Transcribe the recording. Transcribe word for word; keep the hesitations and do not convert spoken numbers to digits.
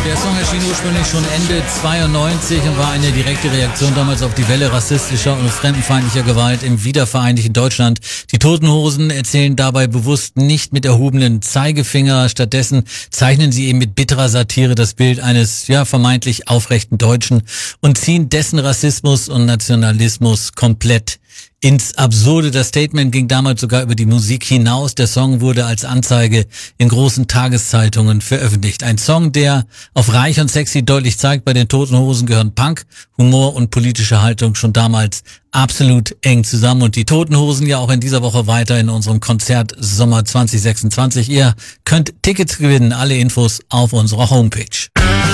Der Song erschien ursprünglich schon Ende zweiundneunzig und war eine direkte Reaktion damals auf die Welle rassistischer und fremdenfeindlicher Gewalt im wiedervereinigten Deutschland. Die Toten Hosen erzählen dabei bewusst nicht mit erhobenen Zeigefinger. Stattdessen zeichnen sie eben mit bitterer Satire das Bild eines, ja, vermeintlich aufrechten Deutschen und ziehen dessen Rassismus und Nationalismus komplett ins Absurde. Das Statement ging damals sogar über die Musik hinaus. Der Song wurde als Anzeige in großen Tageszeitungen veröffentlicht. Ein Song, der auf Reich und Sexy deutlich zeigt, bei den Toten Hosen gehören Punk, Humor und politische Haltung schon damals absolut eng zusammen. Und die Toten Hosen ja auch in dieser Woche weiter in unserem Konzert Sommer zwanzig sechsundzwanzig. Ihr könnt Tickets gewinnen. Alle Infos auf unserer Homepage.